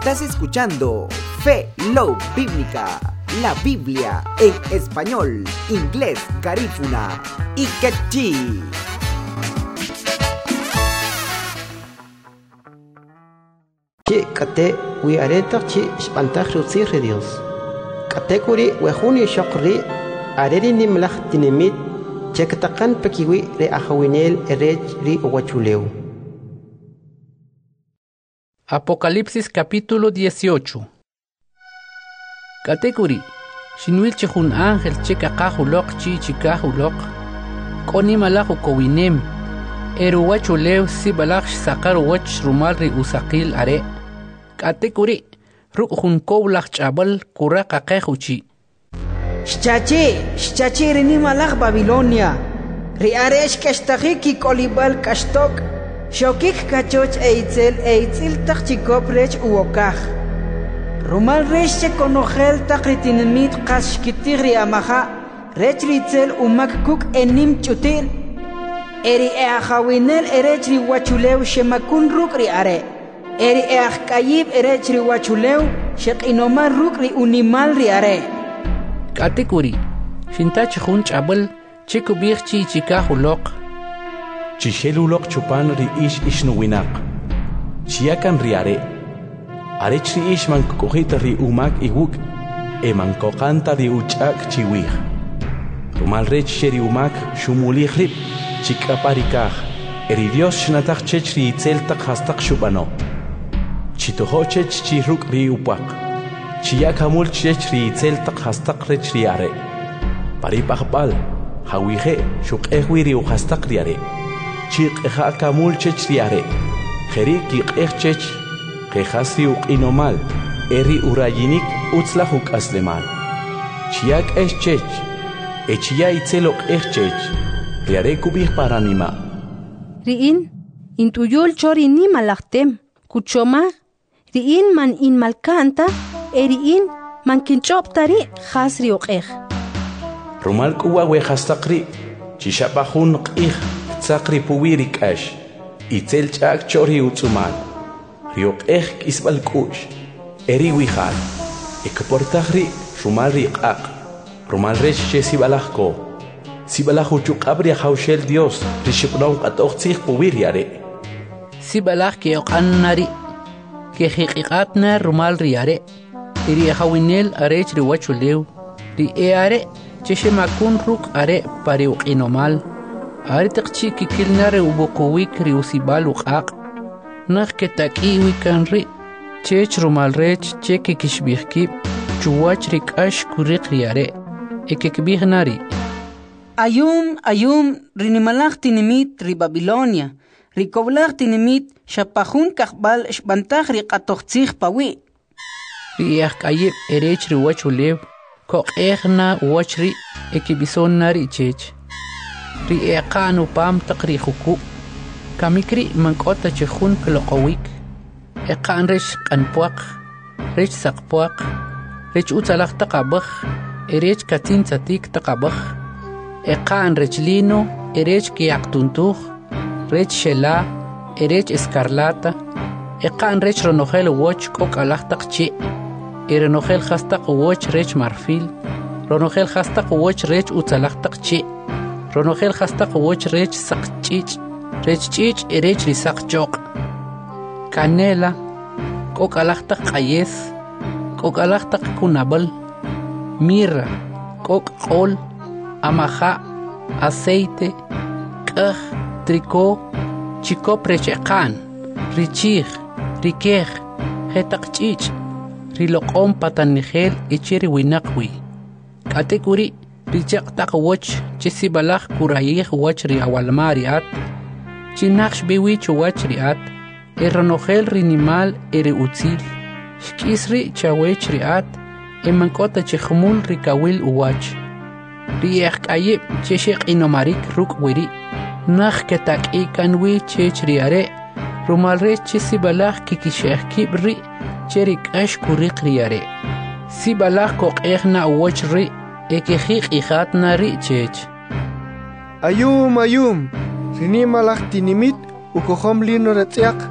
Estás escuchando Fe Love Bíblica, la Biblia en español, inglés, garífuna y quechí. Chi kate wi areta chi spantach rutsir Dios. Kate kuri wehuni shokri areri nimlach tinimit chektakan pekiwi re ahawinel erech ri owachuleu. Apocalipsis capítulo 18. Katekuri, shinwil chihun ángel chekakahulok chichikahulok, koni malajo kowinem, eruwachuleu sibalach sakaruwach rumalri usakil are. Katekuri, rukhun kowlach chabal kurakakahuchi. Shchachi rini malach Babilonia, ri aresh kashtahiki kolibal kashtok, Shokik kachoch eitzil tachikop rech uokaj. Rumal reche konogel takritinmit kashkitigri amaja, rech ritzel umakkuk enim chutil. Eri eahawinel erechri wachuleu shemakun rukri are. Eri eahkayib erechri wachuleu shekinomar rukri unimal ri are. Katekuri, shintach hunch abel, chikubirchi chikahulok. Chishelulok chupan ri ish nuwinak. Chiakan riare. Arech ri ish man kokita ri umak iwuk. Man kokanta ri uchak chiwih. Rumal rech sheri umak shumuli rip. Chikaparikah. Eri Dios shnatak chech ri itzeltak hastak shubano. Chitoho chech chiruk ri upak. Chiakamul chech ri itzeltak hastak rech riare. Paripakbal. Hawihe shuk ehwiri uhastak riare. Chik kamul chech riare. Jeri kik chech. Kejasri inomal. Eri urayinik utzlahuk aslemal. Chiak chech. Echia itzelok chech. Riare kubih paranima. Riin, intuyol chori ni malaktem. Kuchomar. Riin man in malkanta. Eriin man kinchoptari jasri okej. Rumal kuwa wejastakri. Chishapahun qih. Sakri puwirik ash, itzel chak chori utzumal, riok kisbal kush, eri wihal, ekportahri, rumal riqaq, rumal resh sibalahko, sibalahu chukabri haushel Dios, rishipnon qatoqtzih puwiriare. Sibalah ke oqannari, ke hiqiqatna rumal riare, iri hawinel arech riwachuleu, ri eare, cheshemakun ruk are pari uqinomal. Aritiqchi kikilnare ubokowik riusibal uqaq. Nakh ketakiwi kanri. Chech rumalrech cheke kishbihkib. Chuwach rikash kuriq riare. Ekekbihnari. Ayum rinimalach tinimit ri Babilonia. Rikoblach tinimit shapahun kakbal shbantach riqatoqtzih pawi. Riaqayib erech riwachulev. Koqehna wachri ekibisonnari chech. Ri eqanu pam taqri khuku kamikri mankota chkhun kloqawik eqan resh qanpuaq resh saqpuaq resh utzalaq taqabakh erech katin tsatik taqabakh eqan rechlino erech kiaqtuntuj resh shela erech escarlata eqan resh ronojel woch kokalaq taqchi erenojel khastaq woch resh marfil ronojel khastaq woch resh utzalaq taqchi Ronojel hastaq woch rech saqchich, rechchich erech risaq choq. Canela, kokalaqtaq qayes, kokalaqtaq kunabal, mirra, kok qol, amaja, aceite, qaj, tricó, chikop recheqan, richij, rikej, hetaqchich, riloqom patanigel ichiri winaqwi. Katekuri Richaq taq woch chisibalach kurayih wach ri awalmariat chinaqsh biwich wach riat eronojel rinimal ere utzil shkisri chawech riat emankota chkhmul rikawil uwach riaqayib cheshiq inomarik ruk wiri nakh ketak ikanwi chech riare rumalre chisibalach kikisheh kibri cherik ash kuriq riare sibalach koqehna wach ri Ekejik ijatna richech. Ayum, rini malach tinimit, ukohom lino retziak,